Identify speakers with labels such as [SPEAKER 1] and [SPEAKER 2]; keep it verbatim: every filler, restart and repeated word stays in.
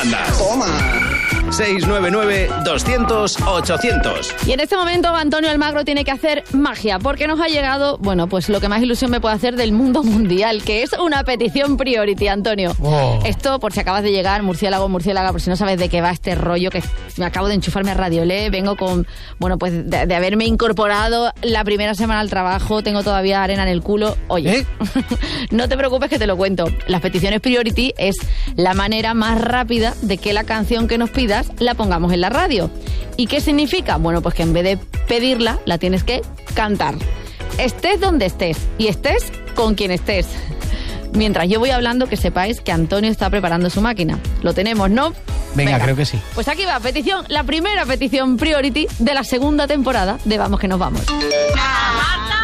[SPEAKER 1] mandas.
[SPEAKER 2] Toma.
[SPEAKER 1] seis nueve nueve, doscientos, ochocientos.
[SPEAKER 3] Y en este momento Antonio Almagro tiene que hacer magia, porque nos ha llegado, bueno, pues lo que más ilusión me puede hacer del mundo mundial, que es una petición Priority, Antonio.
[SPEAKER 4] Oh.
[SPEAKER 3] Esto, por si acabas de llegar, murciélago, murciélaga, por si no sabes de qué va este rollo, que me acabo de enchufarme a Radio Le, vengo con, bueno, pues de, de haberme incorporado la primera semana al trabajo, tengo todavía arena en el culo. Oye,
[SPEAKER 4] ¿Eh?
[SPEAKER 3] no te preocupes que te lo cuento. Las peticiones Priority es la manera más rápida de que la canción que nos pidas la pongamos en la radio. ¿Y qué significa? Bueno, pues que en vez de pedirla, la tienes que cantar. Estés donde estés y estés con quien estés. Mientras yo voy hablando, que sepáis que Antonio está preparando su máquina. Lo tenemos, ¿no?
[SPEAKER 4] Venga, Venga, creo que sí.
[SPEAKER 3] Pues aquí va, petición, la primera petición Priority de la segunda temporada de Vamos que nos vamos.
[SPEAKER 5] Marta